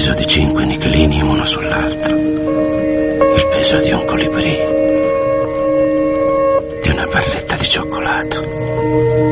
peso di 5 nichelini uno sull'altro, il peso di un colibrì, di una barretta di cioccolato.